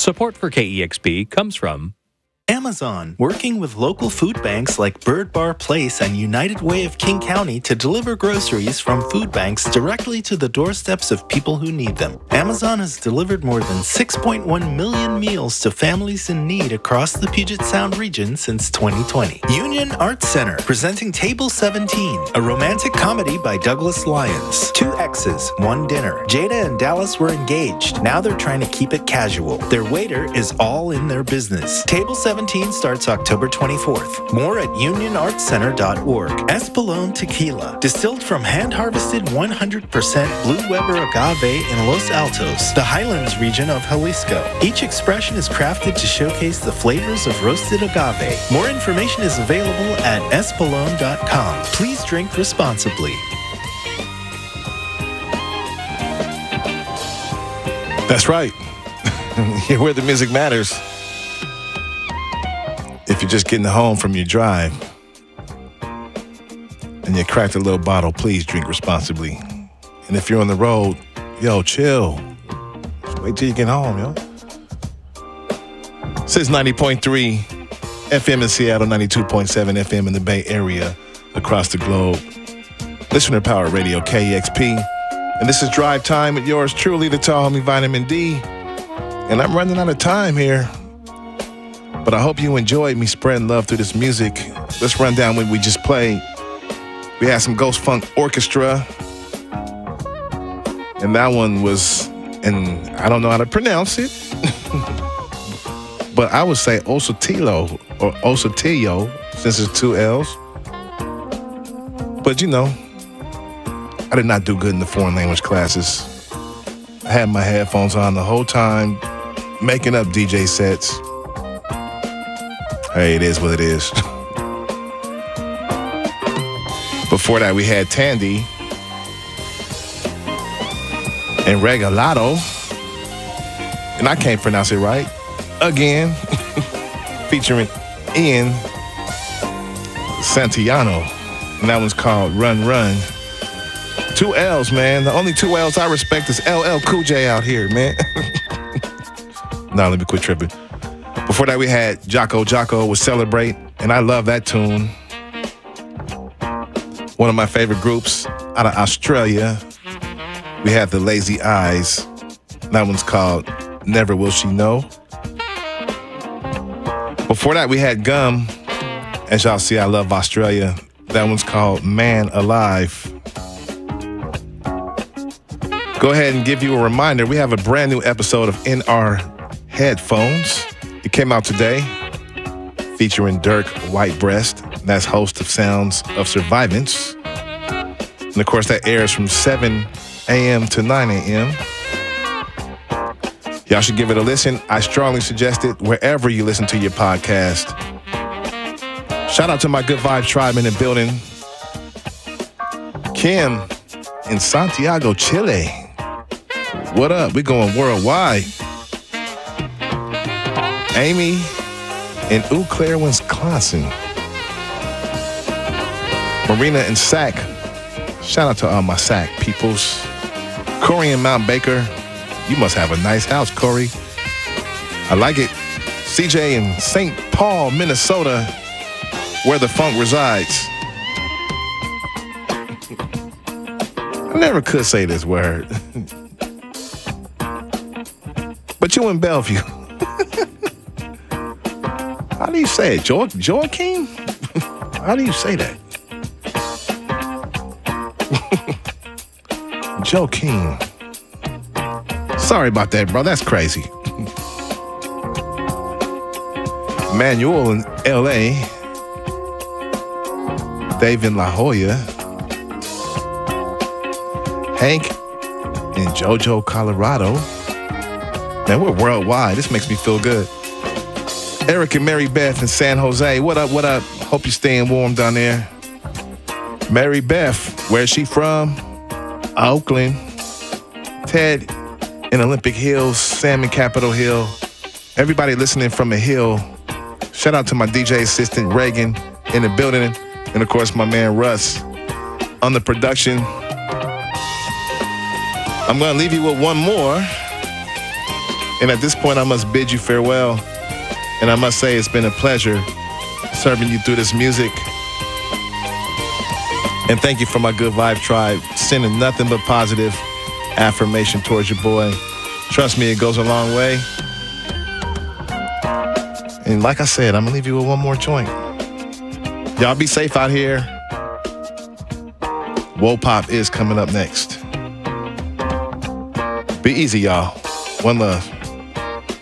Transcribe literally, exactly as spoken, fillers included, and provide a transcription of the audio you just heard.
Support for K E X P comes from Amazon, working with local food banks like Bird Bar Place and United Way of King County to deliver groceries from food banks directly to the doorsteps of people who need them. Amazon has delivered more than six point one million meals to families in need across the Puget Sound region since twenty twenty. Union Arts Center, presenting Table seventeen, a romantic comedy by Douglas Lyons. Two exes, one dinner. Jada and Dallas were engaged. Now they're trying to keep it casual. Their waiter is all in their business. Table seventeen starts October twenty-fourth. More at union arts center dot org. Espolón Tequila, distilled from hand-harvested one hundred percent Blue Weber agave in Los Altos, the Highlands region of Jalisco. Each expression is crafted to showcase the flavors of roasted agave. More information is available at espolón dot com. Please drink responsibly. That's right. You're where the music matters. If you're just getting home from your drive and you cracked a little bottle, please drink responsibly. And if you're on the road, yo, chill. Just wait till you get home, yo. Since ninety point three F M in Seattle, ninety-two point seven F M in the Bay Area, across the globe. Listener Power Radio, K E X P. And this is Drive Time with yours truly, the tall homie Vitamin D. And I'm running out of time here. But I hope you enjoyed me spreading love through this music. Let's run down what we just played. We had some Ghost Funk Orchestra. And that one was, and I don't know how to pronounce it. But I would say Osotilo or Osotillo, since it's two L's. But you know, I did not do good in the foreign language classes. I had my headphones on the whole time, making up D J sets. Hey, it is what it is. Before that, we had Tandy and Regalado. And I can't pronounce it right. Again, featuring Ian Santillano. And that one's called Run Run. Two L's, man. The only two L's I respect is L L Cool J out here, man. Nah, let me quit tripping. Before that, we had Jocko Jocko with Celebrate, and I love that tune. One of my favorite groups out of Australia. We had the Lazy Eyes. That one's called Never Will She Know. Before that, we had Gum. As y'all see, I love Australia. That one's called Man Alive. Go ahead and give you a reminder. We have a brand new episode of In Our Headphones. It came out today, featuring Dirk Whitebreast. That's host of Sounds of Survivance. And of course, that airs from seven a.m. to nine a.m. Y'all should give it a listen. I strongly suggest it wherever you listen to your podcast. Shout out to my Good Vibes tribe in the building. Kim in Santiago, Chile. What up? We're going worldwide. Amy in Eau Claire, Wisconsin. Marina in Sac. Shout out to all my Sac peoples. Corey in Mount Baker. You must have a nice house, Corey. I like it. C J in Saint Paul, Minnesota, where the funk resides. I never could say this word. But you in Bellevue. How do you say it? Jo- Joaquin? How do you say that? Joaquin. Sorry about that, bro. That's crazy. Manuel in L A. Dave in La Jolla. Hank in Jojo, Colorado. Man, we're worldwide. This makes me feel good. Eric and Mary Beth in San Jose. What up, what up? Hope you're staying warm down there. Mary Beth, where's she from? Oakland. Ted in Olympic Hills, Sam in Capitol Hill. Everybody listening from the Hill. Shout out to my D J assistant, Reagan, in the building. And, of course, my man, Russ, on the production. I'm going to leave you with one more. And at this point, I must bid you farewell. And I must say it's been a pleasure serving you through this music. And thank you for my Good Vibe Tribe, sending nothing but positive affirmation towards your boy. Trust me, it goes a long way. And like I said, I'm gonna leave you with one more joint. Y'all be safe out here. Woe Pop is coming up next. Be easy, y'all. One love.